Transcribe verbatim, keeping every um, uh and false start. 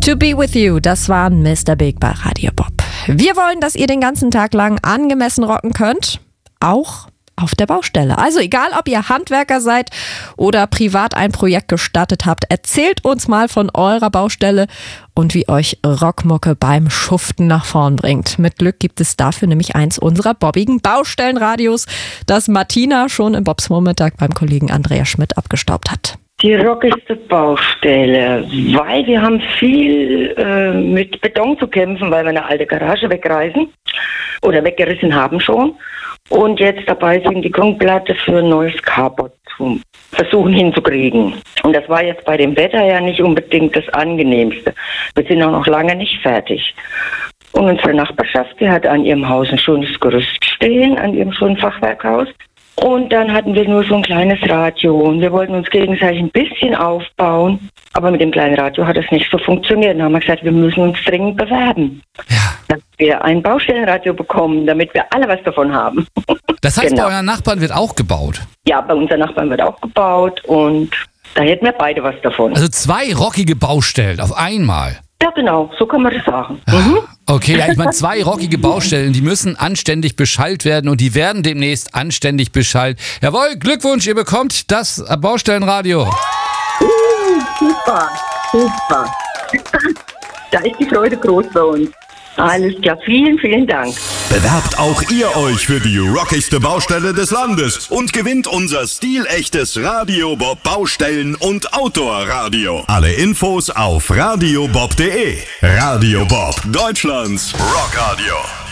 To Be With You, das war Mister Big bei Radio Bob. Wir wollen, dass ihr den ganzen Tag lang angemessen rocken könnt, auch auf der Baustelle. Also egal, ob ihr Handwerker seid oder privat ein Projekt gestartet habt, erzählt uns mal von eurer Baustelle und wie euch Rockmucke beim Schuften nach vorn bringt. Mit Glück gibt es dafür nämlich eins unserer bobbigen Baustellenradios, das Martina schon im Bobs Vormittag beim Kollegen Andreas Schmidt abgestaubt hat. Die rockigste Baustelle, weil wir haben viel äh, mit Beton zu kämpfen, weil wir eine alte Garage wegreißen oder weggerissen haben schon und jetzt dabei sind, die Grundplatte für ein neues Carport zu versuchen hinzukriegen. Und das war jetzt bei dem Wetter ja nicht unbedingt das Angenehmste. Wir sind auch noch lange nicht fertig. Und unsere Nachbarschaft, die hat an ihrem Haus ein schönes Gerüst stehen, an ihrem schönen Fachwerkhaus. Und dann hatten wir nur so ein kleines Radio und wir wollten uns gegenseitig ein bisschen aufbauen, aber mit dem kleinen Radio hat es nicht so funktioniert. Dann haben wir gesagt, wir müssen uns dringend bewerben, Ja. dass wir ein Baustellenradio bekommen, damit wir alle was davon haben. Das heißt, Genau. bei euren Nachbarn wird auch gebaut? Ja, bei unseren Nachbarn wird auch gebaut und da hätten wir beide was davon. Also zwei rockige Baustellen auf einmal? Ja, genau, so kann man das sagen. Ah, Mhm. Okay, ja, ich meine, zwei rockige Baustellen, die müssen anständig beschallt werden und die werden demnächst anständig beschallt. Jawohl, Glückwunsch, ihr bekommt das Baustellenradio. Uh, super, super. Da ist die Freude groß bei uns. Alles klar, vielen, vielen Dank. Bewerbt auch ihr euch für die rockigste Baustelle des Landes und gewinnt unser stilechtes Radio Bob Baustellen- und Outdoor-Radio. Alle Infos auf radiobob punkt de. Radio Bob, Deutschlands Rockradio.